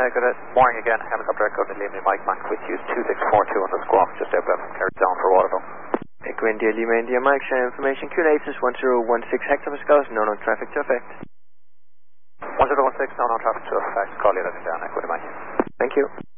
good morning again. Helicopter Echo to Lima Mike Mac with you 2642 on the squawk just outbound from Kerry down for Waterville. Echo India Lima India Mike, share information. QNH is 1016 hectopascals, no traffic to affect. 1016, no traffic to affect. Call you letting down, Echo to Mike. Thank you.